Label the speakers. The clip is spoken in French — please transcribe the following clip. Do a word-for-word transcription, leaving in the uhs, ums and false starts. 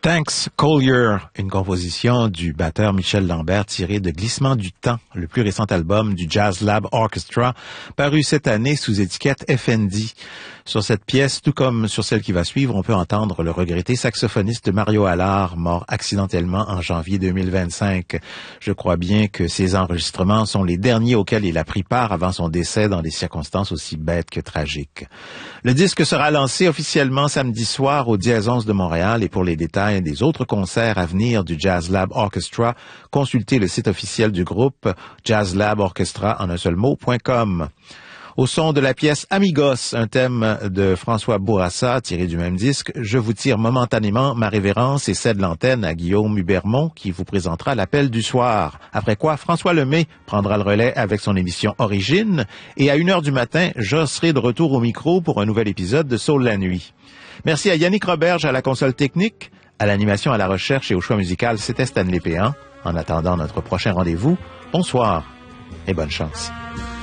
Speaker 1: Thanks Collier, une composition du batteur Michel Lambert tirée de Glissement du temps, le plus récent album du Jazz Lab Orchestra, paru cette année sous étiquette F N D. Sur cette pièce, tout comme sur celle qui va suivre, on peut entendre le regretté saxophoniste Mario Allard, mort accidentellement en janvier deux mille vingt-cinq. Je crois bien que ces enregistrements sont les derniers auxquels il a pris part avant son décès dans des circonstances aussi bêtes que tragiques. Le disque sera lancé officiellement samedi soir au Dièse onze de Montréal et pour les détails des autres concerts à venir du Jazz Lab Orchestra, consultez le site officiel du groupe jazz lab orchestra en un seul mot point com. Au son de la pièce Amigos, un thème de François Bourassa tiré du même disque, je vous tire momentanément ma révérence et cède l'antenne à Guillaume Hubermont qui vous présentera l'appel du soir. Après quoi, François Lemay prendra le relais avec son émission Origine et à une heure du matin, je serai de retour au micro pour un nouvel épisode de Soul la nuit. Merci à Yannick Roberge à la console technique, à l'animation, à la recherche et au choix musical, c'était Stanley Péan. En attendant notre prochain rendez-vous, bonsoir et bonne chance.